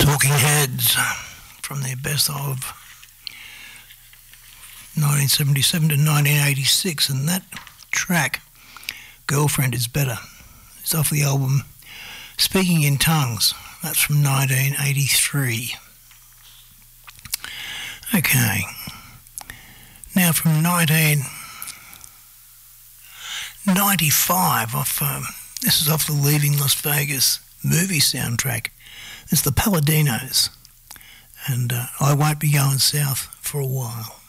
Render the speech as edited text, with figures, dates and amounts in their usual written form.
Talking Heads from their best of 1977 to 1986, and that track, Girlfriend Is Better, is off the album Speaking in Tongues. That's from 1983. Okay, now from 1995, this is off the Leaving Las Vegas movie soundtrack. It's the Palladinos, and I Won't Be Going South for a While.